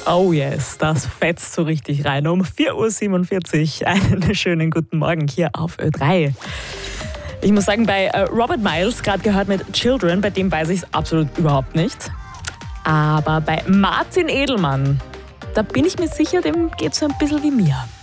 Oh yes, das fetzt so richtig rein. Um 4.47 Uhr einen schönen guten Morgen hier auf Ö3. Ich muss sagen, bei Robert Miles, gerade gehört mit Children, bei dem weiß ich es absolut überhaupt nicht. Aber bei Martin Edelmann, da bin ich mir sicher, dem geht es so ein bisschen wie mir.